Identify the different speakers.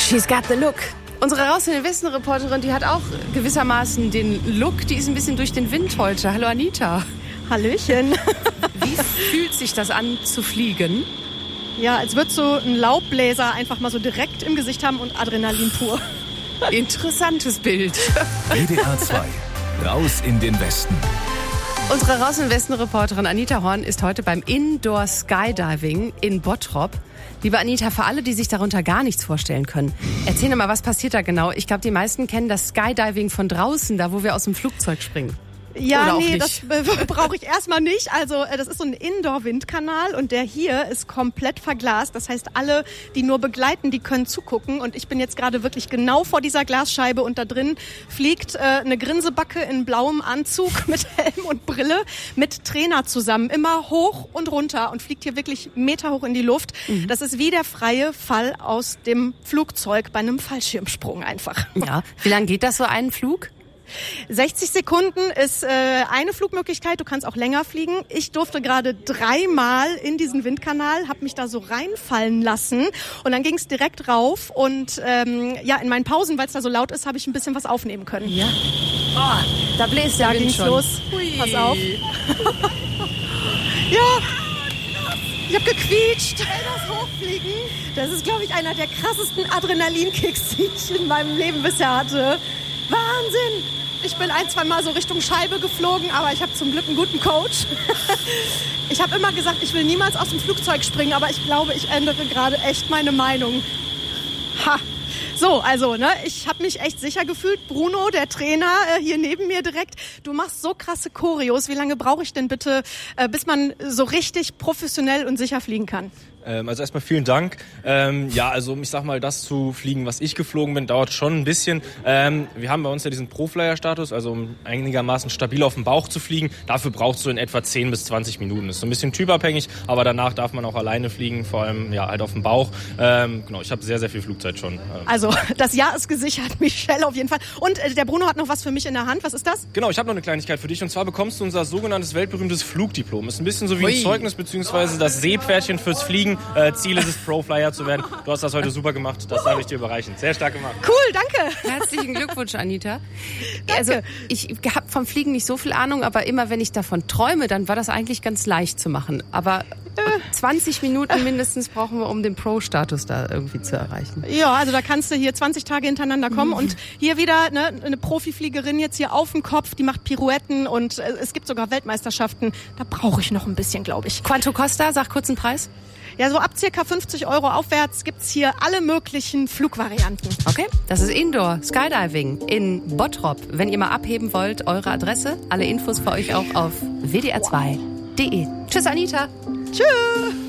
Speaker 1: She's got the look. Unsere Raus in den Westen-Reporterin, die hat auch gewissermaßen den Look. Die ist ein bisschen durch den Wind heute. Hallo Anita.
Speaker 2: Hallöchen.
Speaker 1: Wie fühlt sich das an, zu fliegen?
Speaker 2: Ja, als würdest du einen Laubbläser einfach mal so direkt im Gesicht haben und Adrenalin pur.
Speaker 1: Interessantes Bild.
Speaker 3: WDR 2. Raus in den Westen.
Speaker 1: Unsere Raus in den Westen-Reporterin Anita Horn ist heute beim Indoor Skydiving in Bottrop. Liebe Anita, für alle, die sich darunter gar nichts vorstellen können, erzähl doch mal, was passiert da genau? Ich glaube, die meisten kennen das Skydiving von draußen, da wo wir aus dem Flugzeug springen.
Speaker 2: Ja, nee, das brauche ich erstmal nicht. Also das ist so ein Indoor-Windkanal und der hier ist komplett verglast. Das heißt, alle, die nur begleiten, die können zugucken. Und ich bin jetzt gerade wirklich genau vor dieser Glasscheibe und da drin fliegt eine Grinsebacke in blauem Anzug mit Helm und Brille mit Trainer zusammen. Immer hoch und runter und fliegt hier wirklich meterhoch in die Luft. Das ist wie der freie Fall aus dem Flugzeug bei einem Fallschirmsprung einfach.
Speaker 1: Ja, wie lange geht das so einen Flug?
Speaker 2: 60 Sekunden ist eine Flugmöglichkeit, du kannst auch länger fliegen. Ich durfte gerade 3-mal in diesen Windkanal, habe mich da so reinfallen lassen und dann ging es direkt rauf und ja, in meinen Pausen, weil es da so laut ist, habe ich ein bisschen was aufnehmen können.
Speaker 1: Ja. Oh, da bläst der
Speaker 2: Da
Speaker 1: Wind
Speaker 2: ging's
Speaker 1: schon.
Speaker 2: los.
Speaker 1: Hui.
Speaker 2: Pass auf. Ja, ich habe gequietscht. Das Hochfliegen, das ist, glaube ich, einer der krassesten Adrenalinkicks, die ich in meinem Leben bisher hatte. Wahnsinn! Ich bin 1-2 Mal so Richtung Scheibe geflogen, aber ich habe zum Glück einen guten Coach. Ich habe immer gesagt, ich will niemals aus dem Flugzeug springen, aber ich glaube, ich ändere gerade echt meine Meinung. Ha! So, also, ne, ich habe mich echt sicher gefühlt. Bruno, der Trainer, hier neben mir direkt, du machst so krasse Choreos. Wie lange brauche ich denn bitte, bis man so richtig professionell und sicher fliegen kann?
Speaker 4: Also erstmal vielen Dank. Ja, also ich sag mal, das zu fliegen, was ich geflogen bin, dauert schon ein bisschen. Wir haben bei uns ja diesen Pro-Flyer-Status, also um einigermaßen stabil auf dem Bauch zu fliegen. Dafür brauchst du in etwa 10 bis 20 Minuten. Das ist so ein bisschen typabhängig, aber danach darf man auch alleine fliegen, vor allem ja halt auf dem Bauch. Genau, ich habe sehr, sehr viel Flugzeit schon.
Speaker 2: Also das Jahr ist gesichert, Michelle auf jeden Fall. Und der Bruno hat noch was für mich in der Hand. Was ist das?
Speaker 4: Genau, ich habe noch eine Kleinigkeit für dich. Und zwar bekommst du unser sogenanntes weltberühmtes Flugdiplom. Ist ein bisschen so wie ein Zeugnis, beziehungsweise das Seepferdchen fürs Fliegen. Ziel ist es, Pro-Flyer zu werden. Du hast das heute super gemacht. Das darf ich dir überreichen. Sehr stark gemacht.
Speaker 2: Cool, danke.
Speaker 1: Herzlichen Glückwunsch, Anita.
Speaker 2: Danke.
Speaker 1: Also ich habe vom Fliegen nicht so viel Ahnung, aber immer wenn ich davon träume, dann war das eigentlich ganz leicht zu machen. Aber 20 Minuten mindestens brauchen wir, um den Pro-Status da irgendwie zu erreichen.
Speaker 2: Ja, also da kannst du hier 20 Tage hintereinander kommen und hier wieder eine Profifliegerin jetzt hier auf dem Kopf, die macht Pirouetten und es gibt sogar Weltmeisterschaften. Da brauche ich noch ein bisschen, glaube ich.
Speaker 1: Quanto costa? Sag kurz einen Preis.
Speaker 2: Ja, so ab circa 50 € aufwärts gibt's hier alle möglichen Flugvarianten.
Speaker 1: Okay, das ist Indoor Skydiving in Bottrop. Wenn ihr mal abheben wollt, eure Adresse, alle Infos für euch auch auf wdr2.de. Tschüss, Anita.
Speaker 2: Tschüss.